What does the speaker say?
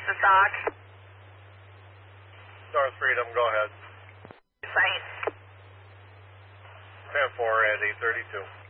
This is Doc. North Freedom, go ahead. Site. 10-4 at 832.